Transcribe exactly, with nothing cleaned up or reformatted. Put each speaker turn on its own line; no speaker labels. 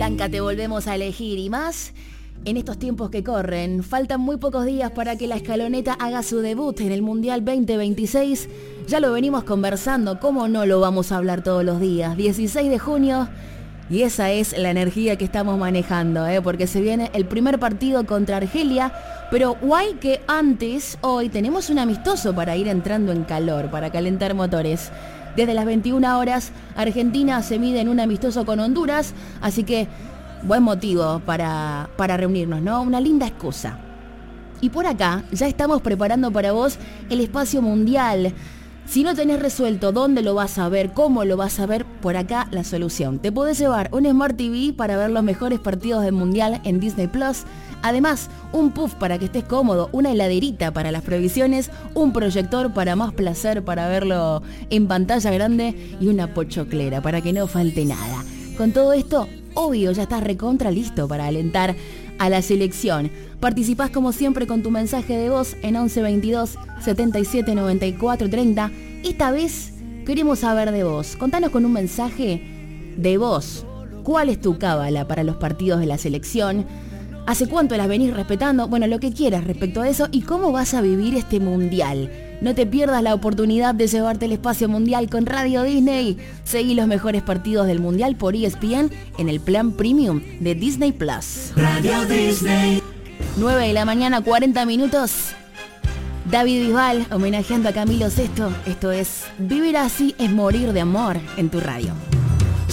Blanca, te volvemos a elegir y más en estos tiempos que corren. Faltan muy pocos días para que la Escaloneta haga su debut en el Mundial veinte veintiséis. Ya lo venimos conversando, ¿cómo no lo vamos a hablar todos los días? dieciséis de junio y esa es la energía que estamos manejando, ¿eh? Porque se viene el primer partido contra Argelia, pero guay que antes, hoy tenemos un amistoso para ir entrando en calor, para calentar motores. Desde las veintiuna horas, Argentina se mide en un amistoso con Honduras, así que buen motivo para, para reunirnos, ¿no? Una linda excusa. Y por acá ya estamos preparando para vos el espacio mundial. Si no tenés resuelto dónde lo vas a ver, cómo lo vas a ver, por acá la solución. Te podés llevar un Smart T V para ver los mejores partidos del mundial en Disney Plus. Además, un puff para que estés cómodo, una heladerita para las previsiones, un proyector para más placer para verlo en pantalla grande y una pochoclera para que no falte nada. Con todo esto, obvio, ya estás recontra listo para alentar a la selección. Participás como siempre con tu mensaje de voz en once veintidós setenta y siete noventa y cuatro treinta. Esta vez queremos saber de vos. Contanos con un mensaje de voz. ¿Cuál es tu cábala para los partidos de la selección? ¿Hace cuánto las venís respetando? Bueno, lo que quieras respecto a eso y cómo vas a vivir este mundial. No te pierdas la oportunidad de llevarte el espacio mundial con Radio Disney. Seguí los mejores partidos del mundial por E S P N en el plan premium de Disney Plus.
Radio Disney.
nueve de la mañana, cuarenta minutos. David Bisbal homenajeando a Camilo Sesto. Esto es Vivir así es morir de amor en tu radio.